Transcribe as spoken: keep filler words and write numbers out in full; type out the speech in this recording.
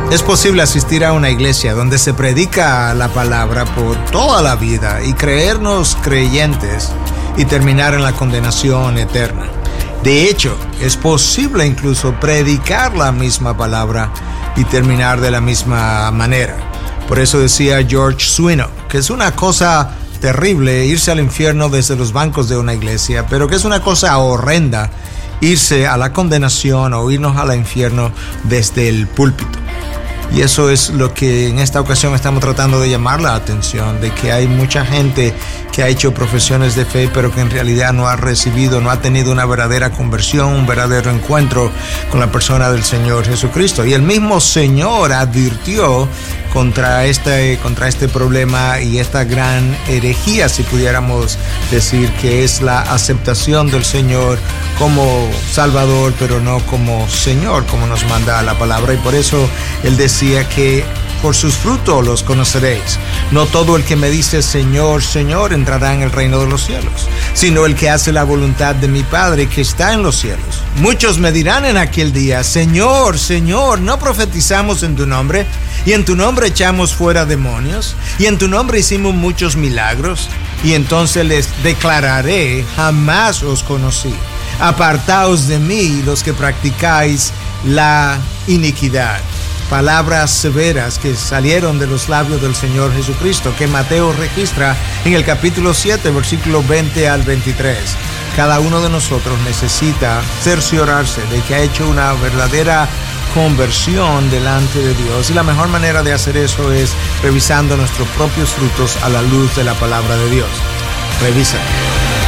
Es posible asistir a una iglesia donde se predica la palabra por toda la vida y creernos creyentes y terminar en la condenación eterna. De hecho, es posible incluso predicar la misma palabra y terminar de la misma manera. Por eso decía George Swinock que es una cosa terrible irse al infierno desde los bancos de una iglesia, pero que es una cosa horrenda irse a la condenación o irnos al infierno desde el púlpito. Y eso es lo que en esta ocasión estamos tratando de llamar la atención, de que hay mucha gente que ha hecho profesiones de fe, pero que en realidad no ha recibido, no ha tenido una verdadera conversión, un verdadero encuentro con la persona del Señor Jesucristo. Y el mismo Señor advirtió contra este, contra este problema y esta gran herejía, si pudiéramos decir, que es la aceptación del Señor como Salvador, pero no como Señor, como nos manda la palabra. Y por eso Él decía que por sus frutos los conoceréis. No todo el que me dice Señor, Señor entrará en el reino de los cielos, sino el que hace la voluntad de mi Padre que está en los cielos. Muchos me dirán en aquel día, Señor, Señor, ¿no profetizamos en tu nombre? Y en tu nombre echamos fuera demonios, y en tu nombre hicimos muchos milagros. Y entonces les declararé, jamás os conocí. Apartaos de mí los que practicáis la iniquidad. Palabras severas que salieron de los labios del Señor Jesucristo, que Mateo registra en el capítulo siete, versículo veinte al veintitrés. Cada uno de nosotros necesita cerciorarse de que ha hecho una verdadera conversión delante de Dios, y la mejor manera de hacer eso es revisando nuestros propios frutos a la luz de la palabra de Dios. Revisa.